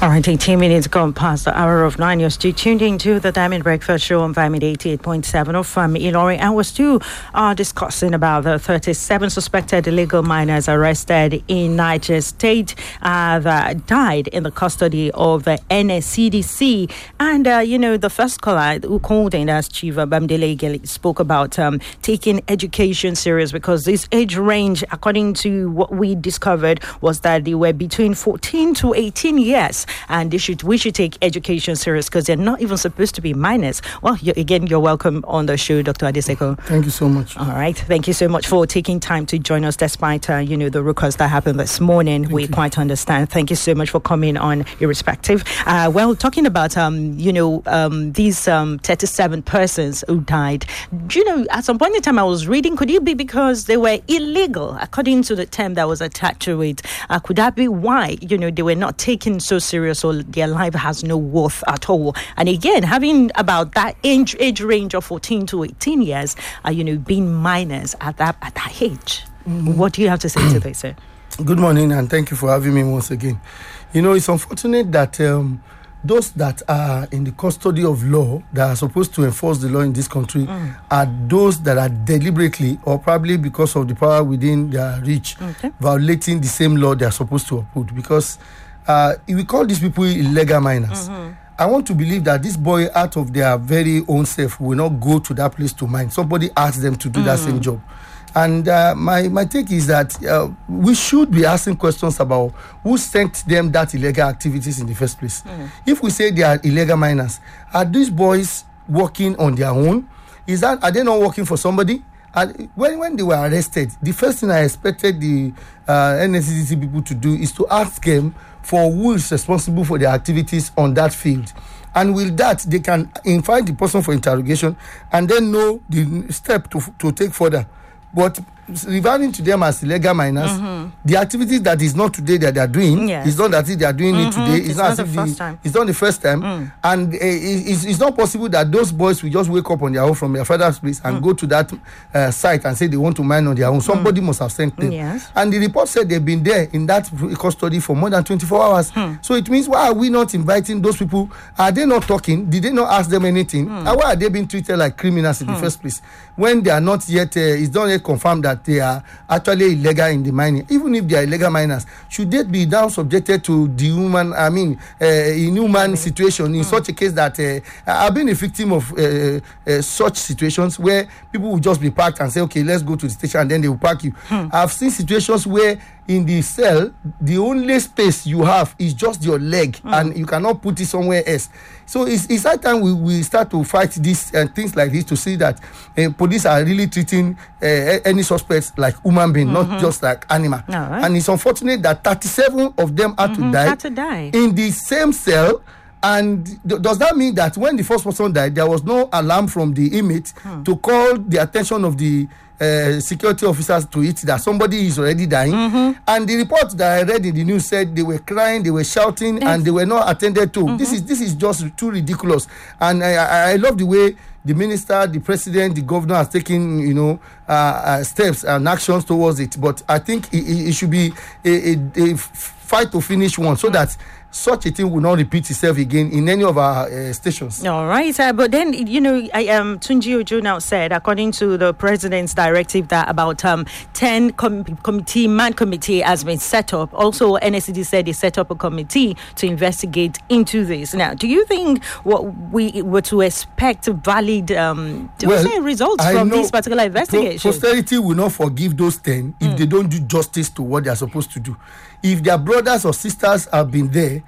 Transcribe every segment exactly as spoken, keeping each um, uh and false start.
All right, eighteen minutes gone past the hour of nine. You're still tuned into the Diamond Breakfast Show on Vitamin eighty-eight point seven of um, Ilorin. And we're still uh, discussing about the thirty-seven suspected illegal miners arrested in Niger State uh, that died in the custody of the N S C D C. And, uh, you know, the first caller who called in as Chief Bamdele Igeli spoke about um, taking education serious, because this age range, according to what we discovered, was that they were between fourteen to eighteen years. And they should, we should take education serious because they're not even supposed to be minors. Well, you, again, you're welcome on the show, Doctor Adeseko. Thank you so much. All right. Thank you so much for taking time to join us despite, uh, you know, the ruckus that happened this morning. Thank we you. Quite understand. Thank you so much for coming on, irrespective. Uh, well, talking about, um, you know, um, these um, thirty-seven persons who died, you know, at some point in time I was reading, could it be because they were illegal, according to the term that was attached to it? Uh, could that be why, you know, they were not taken so serious, or their life has no worth at all? And again, having about that age, age range of fourteen to eighteen years, uh, you know, being minors at that at that age. Mm-hmm. What do you have to say to this, sir? Good morning, and thank you for having me once again. You know, it's unfortunate that um, those that are in the custody of law, that are supposed to enforce the law in this country, mm. are those that are deliberately, or probably because of the power within their reach, okay. violating the same law they are supposed to uphold. Because uh, we call these people illegal miners. Mm-hmm. I want to believe that this boy, out of their very own self, will not go to that place to mine. Somebody asked them to do mm. that same job. And uh, my, my take is that uh, we should be asking questions about who sent them that illegal activities in the first place. Mm. If we say they are illegal miners, are these boys working on their own? Is that, are they not working for somebody? And when, when they were arrested, the first thing I expected the uh, N S C D C people to do is to ask them for who is responsible for their activities on that field. And with that, they can invite the person for interrogation and then know the step to, to take further. But referring to them as illegal miners, mm-hmm. the activities that is not today that they are doing, yes. it's not that they are doing mm-hmm. it today. It's, it's not, not the as first the, time. It's not the first time. Mm. And uh, it's, it's not possible that those boys will just wake up on their own from their father's place and mm. go to that uh, site and say they want to mine on their own. Somebody mm. must have sent them. Yes. And the report said they've been there in that custody for more than twenty-four hours. Mm. So it means, why are we not inviting those people? Are they not talking? Did they not ask them anything? Mm. And why are they being treated like criminals in mm. the first place? When they are not yet, uh, it's not yet confirmed that they are actually illegal in the mining. Even if they are illegal miners, should they be now subjected to the human, I mean, uh, inhuman situation in mm. such a case that uh, I've been a victim of uh, uh, such situations where people will just be parked and say, okay, let's go to the station, and then they will park you. Mm. I've seen situations where in the cell, the only space you have is just your leg, mm. and you cannot put it somewhere else. So it's, it's high time we, we start to fight this and uh, things like this, to see that uh, police are really treating uh, any suspects like human being, mm-hmm. not just like animal. Right. And it's unfortunate that thirty-seven of them had, mm-hmm. to die had to die in the same cell. And th- does that mean that when the first person died, there was no alarm from the inmate hmm. to call the attention of the uh, security officers to it that somebody is already dying? Mm-hmm. And the report that I read in the news said they were crying, they were shouting, yes. and they were not attended to. Mm-hmm. This is this is just too ridiculous. And I, I, I love the way the minister, the president, the governor has taken, you know, uh, uh, steps and actions towards it. But I think it, it should be a, a, a fight to finish one, so mm-hmm. that such a thing will not repeat itself again in any of our uh, stations. All right. Uh, but then, you know, I, um, Tunji Ojo now said, according to the president's directive, that about um, ten com- committee, man committee has been set up. Also, N S C D said they set up a committee to investigate into this. Now, do you think what we were to expect valid um, well, say results I from this particular investigation? Pro- posterity will not forgive those ten if mm. they don't do justice to what they are supposed to do. If their brothers or sisters have been there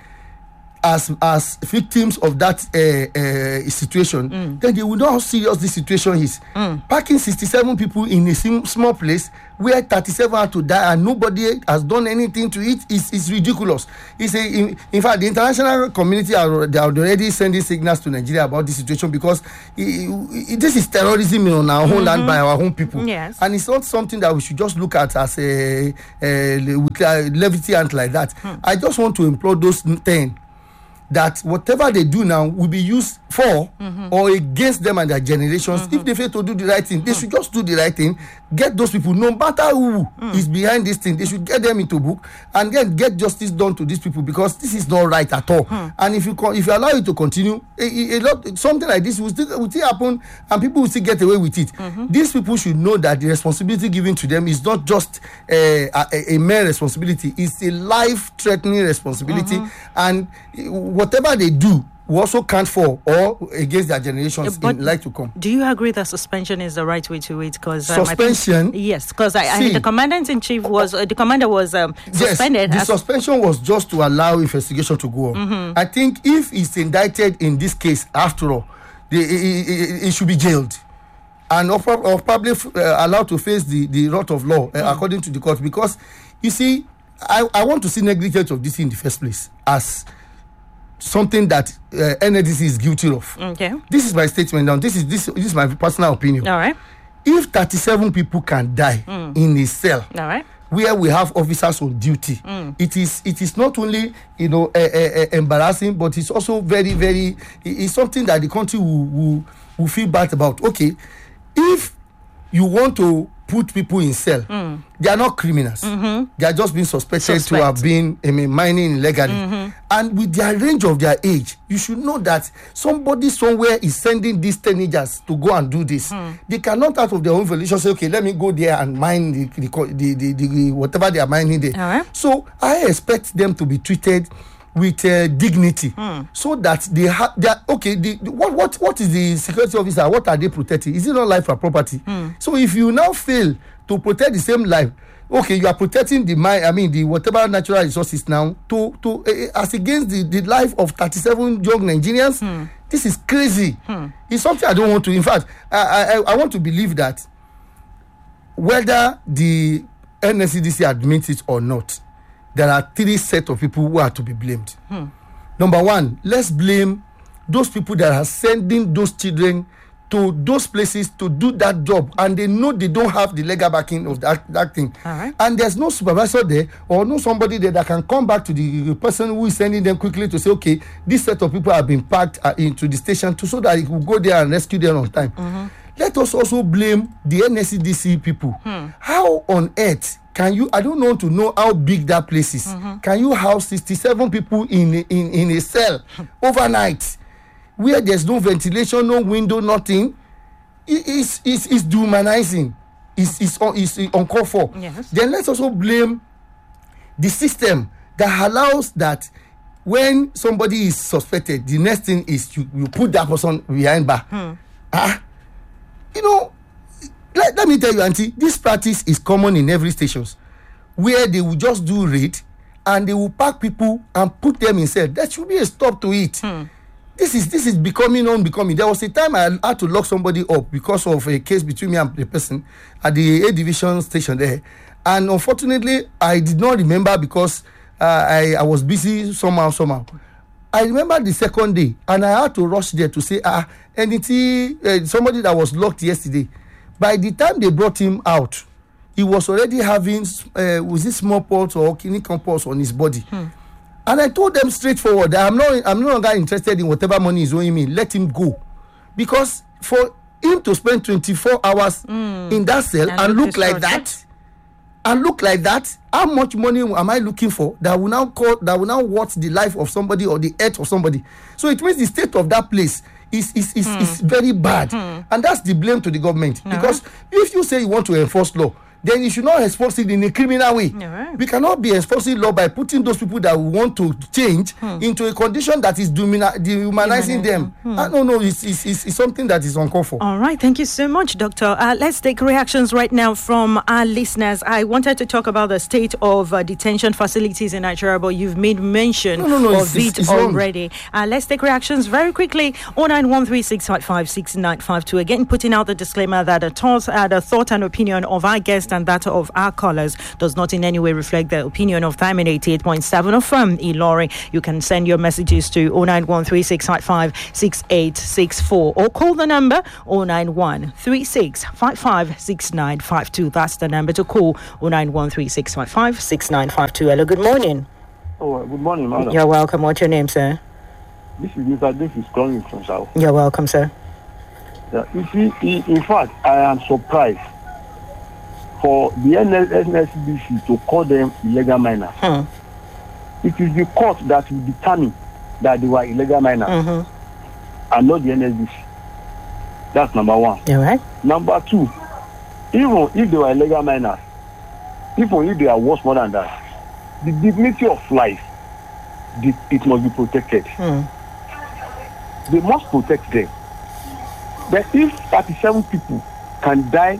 as as victims of that uh, uh, situation, mm. then they will know how serious this situation is. Mm. Packing sixty-seven people in a sim- small place where thirty-seven had to die and nobody has done anything to it is, is ridiculous. It's a, in, in fact, the international community are, they are already sending signals to Nigeria about this situation, because it, it, this is terrorism on our mm-hmm. own land by our own people. Yes. And it's not something that we should just look at as a, a, a levity and like that. Mm. I just want to implore those ten that whatever they do now will be used for mm-hmm. or against them and their generations. Mm-hmm. If they fail to do the right thing, they mm-hmm. should just do the right thing. Get those people, no matter who mm. is behind this thing, they should get them into book and then get justice done to these people, because this is not right at all. Mm. And if you con- if you allow it to continue, a, a lot something like this will still, will still happen, and people will still get away with it. Mm-hmm. These people should know that the responsibility given to them is not just a, a, a mere responsibility; it's a life-threatening responsibility, mm-hmm. and whatever they do, we also can't for or against their generations but in like to come. Do you agree that suspension is the right way to it? Because um, suspension, think, yes, because I, I the commandant in chief was uh, the commander was um, suspended. Yes, the suspension was just to allow investigation to go on. Mm-hmm. I think if he's indicted in this case, after all, he should be jailed and or, or probably uh, allowed to face the the wrath of law uh, mm. according to the court. Because you see, I, I want to see negligence of this in the first place as something that uh, N N D C is guilty of. Okay. This is my statement now. This is this, this is my personal opinion. All right. If thirty-seven people can die mm. in a cell, all right, where we have officers on duty, mm. it is it is not only you know uh, uh, uh, embarrassing, but it's also very very it's something that the country will, will will feel bad about. Okay, if you want to put people in cell, mm. they are not criminals. Mm-hmm. They are just being suspected Suspect. to have been I mean, mining illegally. Mm-hmm. And with their range of their age, you should know that somebody somewhere is sending these teenagers to go and do this. Mm. They cannot, out of their own volition, say, okay, let me go there and mine the, the, the, the, the whatever they are mining there. All right. So I expect them to be treated with uh, dignity, mm. so that they have they are okay. The, the, what what what is the security officer? What are they protecting? Is it not life or property? Mm. So if you now fail to protect the same life, okay, you are protecting the mine. I mean the whatever natural resources now to to uh, as against the, the life of thirty-seven young Nigerians. Mm. This is crazy. Mm. It's something I don't want to. In fact, I, I I want to believe that whether the N S C D C admits it or not, there are three sets of people who are to be blamed. Hmm. Number one, let's blame those people that are sending those children to those places to do that job, and they know they don't have the legal backing of that, that thing. All right. And there's no supervisor there or no somebody there that can come back to the person who is sending them quickly to say, okay, this set of people have been packed uh, into the station to, so that it will go there and rescue them on time. Mm-hmm. Let us also blame the N S C D C people. Hmm. How on earth can you, I don't want to know how big that place is. Mm-hmm. Can you house sixty-seven people in a, in, in a cell overnight where there's no ventilation, no window, nothing? It, it's, it's, it's dehumanizing. It's, it's, it's, it's uncalled for. Yes. Then let's also blame the system that allows that when somebody is suspected, the next thing is you, you put that person behind bar. Hmm. Ah, you know, Let, let me tell you, Auntie, this practice is common in every stations where they will just do raid and they will pack people and put them in cell. There should be a stop to it. Hmm. This is this is becoming unbecoming. There was a time I had to lock somebody up because of a case between me and the person at the A Division station there. And unfortunately, I did not remember because uh, I, I was busy somehow, somehow. I remember the second day and I had to rush there to say, ah, anything, uh, somebody that was locked yesterday. By the time they brought him out, he was already having uh, was it smallpox or clinical pulse on his body. Hmm. And I told them straightforward that I'm not I'm no longer interested in whatever money he's owing me. Let him go, because for him to spend twenty-four hours mm. in that cell and, and look, look like that, and look like that, how much money am I looking for that will now call that will now watch the life of somebody or the health of somebody? So it means the state of that place is is is, mm. is very bad, mm. and that's the blame to the government. No. Because if you say you want to enforce law, then you should not enforce it in a criminal way. Right. We cannot be enforcing law by putting those people that we want to change hmm. into a condition that is demina- dehumanizing them. Hmm. I don't know, it's, it's, it's, it's something that is uncalled for. All right, thank you so much, Doctor. Uh, let's take reactions right now from our listeners. I wanted to talk about the state of uh, detention facilities in Nigeria, but you've made mention no, no, no, of it's, it it's, it's already. Uh, let's take reactions very quickly. oh nine one three six five five six nine five two. Again, putting out the disclaimer that the thoughts, uh, the thought and opinion of our guest and that of our callers does not in any way reflect the opinion of Diamond eighty-eight point seven of um, Ilori. You can send your messages to oh nine one three six five five six eight six four or call the number oh nine one three six five five six nine five two. That's the number to call, oh nine one three six five five six nine five two. Hello, good morning. Oh, good morning, madam. You're welcome. What's your name, sir? This is Mister This is calling from South. You're welcome, sir. Yeah, you see, in, in fact, I am surprised for the N S C D C to call them illegal miners. Hmm. It is the court that will determine that they were illegal miners Mm-hmm. and not the N S D C. That's number one. All right. Number two, even if they were illegal miners, even if they are worse more than that, the dignity of life, the, it must be protected. Hmm. They must protect them. But if thirty-seven people can die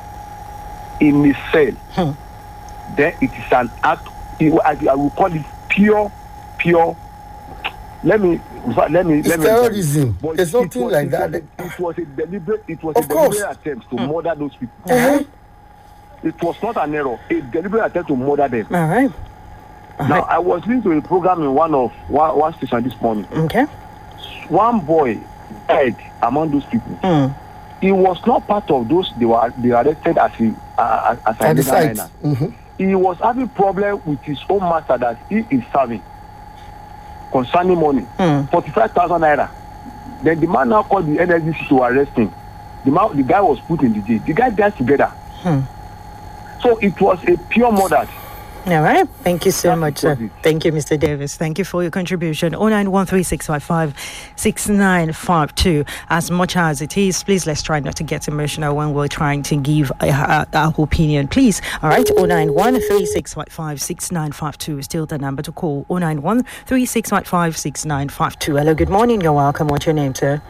in a cell, Hmm. then it is an act, I, I will call it pure, pure, let me, let me, It's let me. terrorism. But There's it nothing was- like it that. Was, it was a deliberate, it was Of a course. deliberate attempt to murder those people. Uh-huh. It was not an error, a deliberate attempt to murder them. All right. All Now, right. I was listening to a program in one of one, one station this morning. Okay. One boy died among those people. Hmm. He was not part of those they were they were arrested as a uh, as a At the illegal site. miner. Mhm. He was having problem with his own master that he is serving concerning money, Hmm. forty-five thousand naira. Then the man now called the N S D C to arrest him. The man, the guy was put in the jail. The guy died together. Hmm. So it was a pure murder. All right. Thank you so That much, was sir. it. Thank you, Mister Davis. Thank you for your contribution. oh nine one three six five five six nine five two. As much as it is, please let's try not to get emotional when we're trying to give uh, our opinion. Please. All right. oh nine one three six five five six nine five two is still the number to call. oh nine one three six five five six nine five two. Hello. Good morning. You're welcome. What's your name, sir?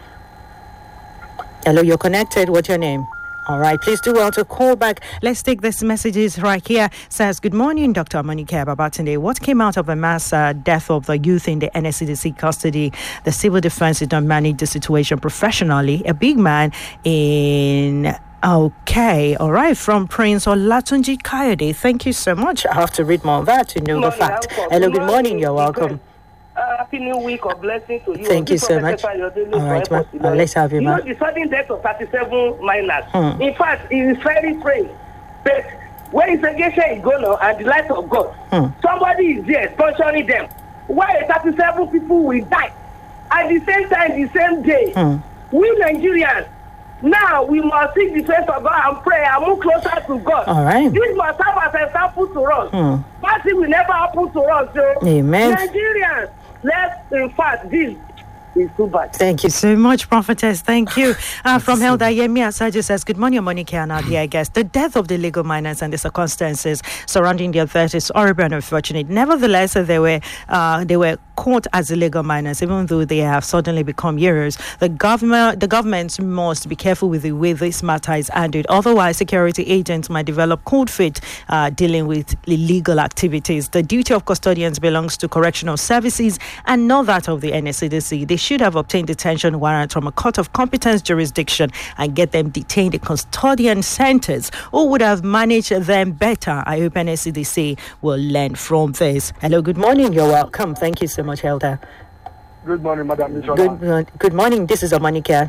Hello. You're connected. What's your name? All right, please do well to call back. Let's take this messages right here. Says, good morning, Doctor Monica Babatunde. What came out of the mass uh, death of the youth in the N S C D C custody? The civil defense did not manage the situation professionally. A big man in... Okay, all right, from Prince Olatunji Kayode. Thank you so much. I have to read more of that to know the Morning, fact. Uncle. Hello, Good good morning. morning, You're welcome. Good. Uh, happy new week of blessing to you. Thank you This so Professor much. Ayodele All from right, Airport ma. Ilorin. Uh, let's have you, You ma. know, the sudden death of thirty-seven miners. Hmm. In fact, it is very strange. But when investigation is going on and the light of God, Hmm. somebody is there sponsoring them. Why thirty-seven people will die at the same time, the same day? Hmm. We Nigerians, now we must seek the face of God and pray and move closer to God. All right. This must serve as an example to us. Hmm. That thing will never happen to us. So Amen. Nigerians, let's in fact this is too bad. Thank you so much, Prophetess. Thank you. Uh, from Helda Yemi Asaji says, good morning, Monica and Adi, I guess. The death of the legal miners and the circumstances surrounding their death is horrible and unfortunate. Nevertheless, they were uh, they were caught as illegal miners, even though they have suddenly become heroes. The government, the government must be careful with the way this matter is handled. Otherwise, security agents might develop cold feet uh, dealing with illegal activities. The duty of custodians belongs to correctional services and not that of the N S C D C. They should have obtained detention warrant from a court of competence jurisdiction and get them detained in custodian centers who would have managed them better. I hope N S C D C will learn from this. Hello, good morning. You're welcome. Thank you so much, Helda. Good morning, Madam Good, uh, good morning. This is Omonika.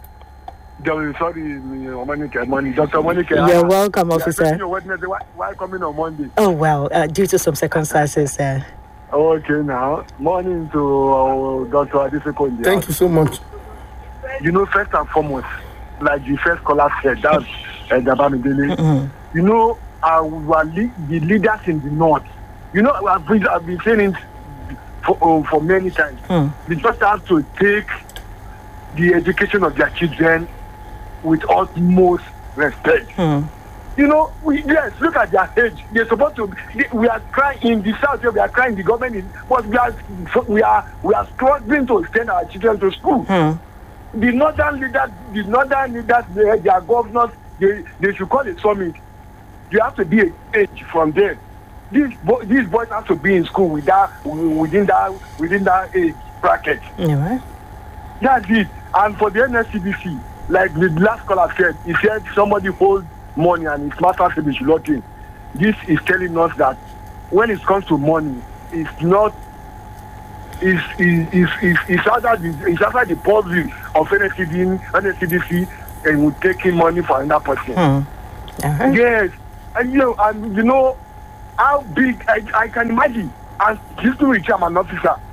Sorry, Monica, morning, Doctor Monica. You're welcome, officer. Why, why coming on Monday? Oh, well, uh, due to some circumstances. Uh, Okay, now, morning to uh, Doctor Adisekonde. Thank you so much. You know, first and foremost, like the first caller said, that's uh, Dabamidele. mm-hmm. You know, our le- the leaders in the north, you know, I've been, I've been saying it for, uh, for many times. Mm. We just have to take the education of their children with utmost respect. Mm. You know, we, yes, look at their age. They're supposed to. They, we are crying in the south. We are crying the government, is, but we are we are we are struggling to send our children to school. Mm. The northern leaders, the northern leaders, they, their governors, they, they should call a summit. You have to be a age from there. These bo- these boys have to be in school with that, within that within that age bracket. All right. That's it. And for the N S C D C, like the last caller said, he said somebody holds money and his master said they should lock in. This is telling us that when it comes to money, it's not it's it's it's, it's outside the it's outside the policy of N S C D C and will taking money for another person. Hmm. Uh-huh. Yes, and you know, and you know how big I, I can imagine as this to which I'm an officer.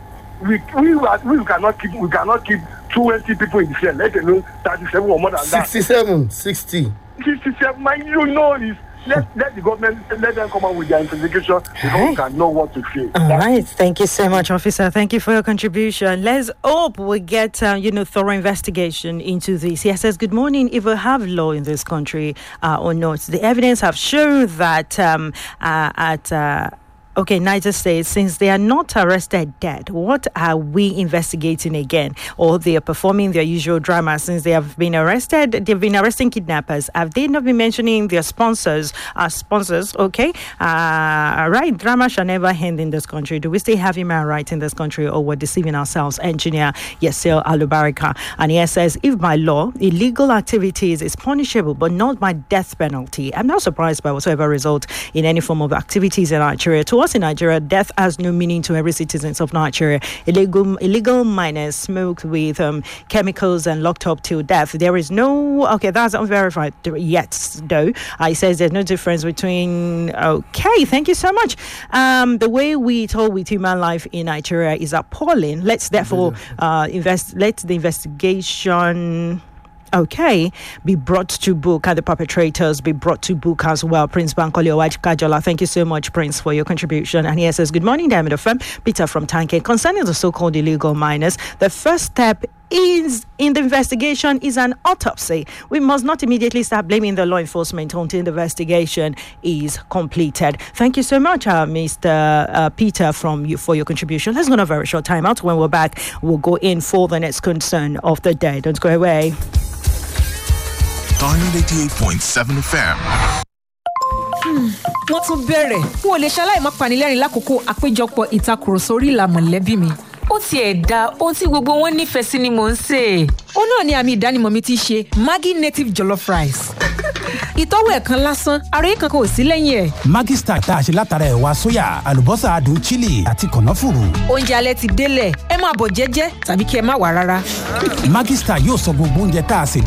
we we we cannot keep we cannot keep twenty people in the cell, let alone thirty-seven or more than that. sixty-seven, sixty. sixty-seven, my, you know, is let let the government let them come out with their investigation before we can know what to say. All right, thank you so much, officer. Thank you for your contribution. Let's hope we get uh, you know thorough investigation into this. He says, "Good morning. If we have law in this country uh, or not, the evidence have shown that um, uh, at." Uh, Okay, Niger State, since they are not arrested dead, what are we investigating again? Or they are performing their usual drama since they have been arrested, they've been arresting kidnappers. Have they not been mentioning their sponsors as sponsors? Okay, uh, right, drama shall never end in this country. Do we still have human rights in this country or we're deceiving ourselves? Engineer Yasir Alubarika. And he says, if by law, illegal activities is punishable, but not by death penalty, I'm not surprised by whatever result in any form of activities in Nigeria. To us in Nigeria, death has no meaning to every citizens of Nigeria. Illegal illegal miners smoked with um, chemicals and locked up till death. There is no, okay, that's unverified yet, though. Uh, he says there's no difference between, okay, thank you so much. Um, the way we toll with human life in Nigeria is appalling. Let's therefore uh, invest, let the investigation... Okay, be brought to book, and the perpetrators be brought to book as well. Prince Bankole Owajikajola, thank you so much, Prince, for your contribution. And he says, good morning, Diamond F M. Peter from Tanke. Concerning the so-called illegal miners, the first step is in the investigation is an autopsy. We must not immediately start blaming the law enforcement until the investigation is completed. Thank you so much, uh, Mister Uh, Peter, from you for your contribution. Let's go on a very short time out. When we're back, we'll go in for the next concern of the day. Don't go away. Diamond eighty-eight point seven F M. Wọ́n tún bẹ̀rẹ̀. Wọ́n lè ṣaláì má panilẹ́rìn lákòókò àpéjọpọ̀ ìtakùrọ̀sọ orí ìlà mọ̀lẹ́bí mi. Ó tiẹ̀ da ohun tí gbogbo wọn nífẹ̀ẹ́ sí ni mò ń sè. Ó náà ni àmì ìdánimọ̀ mi ti ṣe Maggi native jollof rice. Ìtọ́wò ẹ̀kan lásán, ara yìí kankan ò sí lẹ́yìn ẹ̀. Maggi Star tá a ṣe látara ẹ̀wà sóyà, àlùbọ́sà adùn chili àti kànáfùrù. Oúnjẹ alẹ́ ti délẹ̀, ẹ máa bọ̀ jẹ́jẹ́ tàbí kí ẹ má wá rárá. Maggi Star yóò sọ gbogbo oúnjẹ tá a sè